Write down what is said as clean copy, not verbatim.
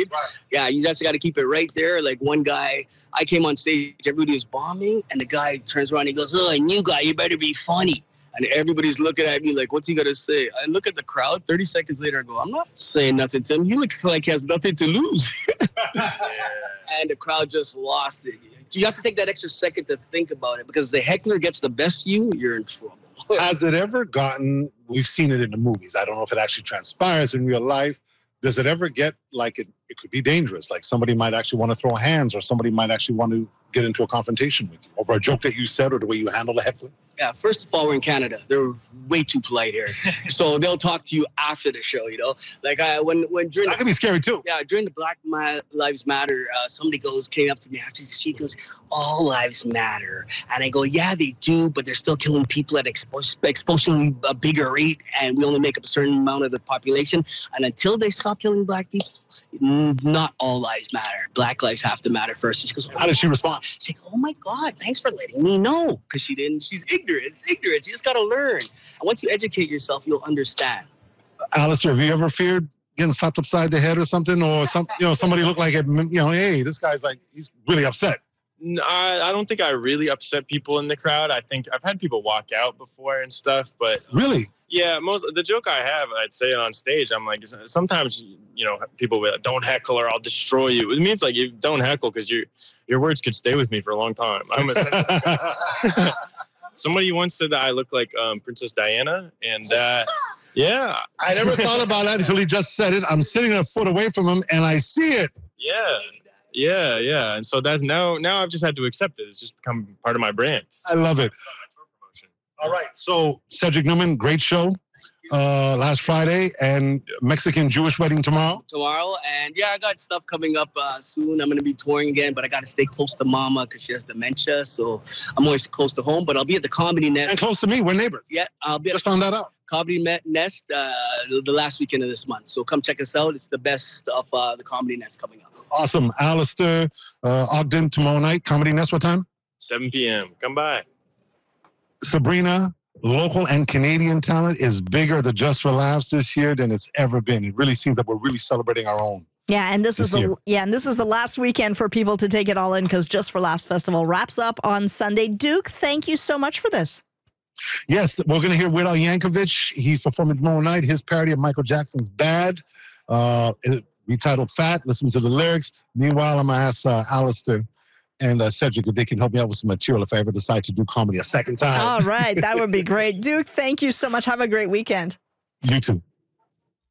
mean? Right. Yeah, you just got to keep it right there. Like one guy, I came on stage, everybody was bombing, and the guy turns around and he goes, "Oh, new guy, you better be funny." And everybody's looking at me like, what's he going to say? I look at the crowd. 30 seconds later, I go, I'm not saying nothing to him. He looks like he has nothing to lose. And the crowd just lost it. You have to take that extra second to think about it, because if the heckler gets the best of you, you're in trouble. Has it ever gotten, we've seen it in the movies, I don't know if it actually transpires in real life, does it ever get like it could be dangerous? Like somebody might actually want to throw hands, or somebody might actually want to get into a confrontation with you over a joke that you said or the way you handle the heckler? Yeah, first of all, we're in Canada. They're way too polite here. So they'll talk to you after the show, you know? Like when during That can be scary too. Yeah, during the Black Lives Matter, somebody came up to me after she goes, "All lives matter." And I go, "Yeah, they do, but they're still killing people at exposing a bigger rate, and we only make up a certain amount of the population. And until they stop killing black people, not all lives matter. Black lives have to matter first." And she goes, How did she respond? She's like, "Oh my God, thanks for letting me know." Because she's ignorant. It's ignorant. You just got to learn. And once you educate yourself, you'll understand. Alistair, have you ever feared getting slapped upside the head or something, or somebody looked like it, hey, this guy's like, he's really upset? No, I don't think I really upset people in the crowd. I think I've had people walk out before and stuff, but Really? yeah, the joke I have, I'd say on stage, I'm like, sometimes, people will be like, "Don't heckle or I'll destroy you." It means like, you don't heckle because your words could stay with me for a long time. Somebody once said that I look like Princess Diana, and yeah. I never thought about that until he just said it. I'm sitting a foot away from him and I see it. Yeah. And so that's now I've just had to accept it. It's just become part of my brand. I love it. All right. So Cedric Newman, great show last Friday, and Mexican Jewish wedding tomorrow. And yeah, I got stuff coming up soon. I'm going to be touring again, but I got to stay close to Mama because she has dementia. So I'm always close to home, but I'll be at the Comedy Nest. And close to me. We're neighbors. Yeah, I'll be Just found that out. Comedy Nest the last weekend of this month. So come check us out. It's the best of the Comedy Nest coming up. Awesome. Alistair Ogden tomorrow night. Comedy Nest, what time? 7 p.m. Come by. Sabrina, local and Canadian talent is bigger than Just for Laughs this year than it's ever been. It really seems that we're really celebrating our own. Yeah, and this is the last weekend for people to take it all in, because Just for Laughs Festival wraps up on Sunday. Duke, thank you so much for this. Yes, we're going to hear Weird Al Yankovic. He's performing tomorrow night. His parody of Michael Jackson's Bad, retitled Fat. Listen to the lyrics. Meanwhile, I'm going to ask Alistair and Cedric if they can help me out with some material if I ever decide to do comedy a second time. All right, that would be great. Duke, thank you so much. Have a great weekend. You too.